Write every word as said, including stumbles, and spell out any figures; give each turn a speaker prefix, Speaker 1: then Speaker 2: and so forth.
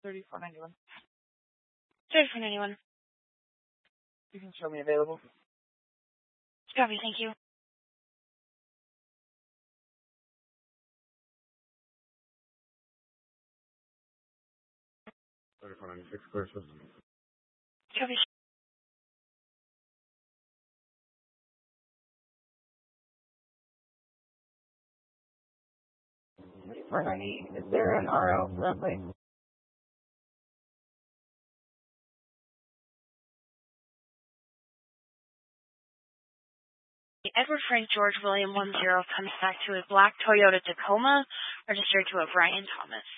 Speaker 1: thirty-four ninety-one.
Speaker 2: thirty-four ninety-one.
Speaker 1: You can show me available.
Speaker 2: Copy, thank you.
Speaker 3: thirty-four ninety-six, clear system.
Speaker 2: Copy.
Speaker 1: thirty-four ninety, is there an R O runway?
Speaker 2: Edward Frank George William one zero comes back to a black Toyota Tacoma registered to a Brian Thomas.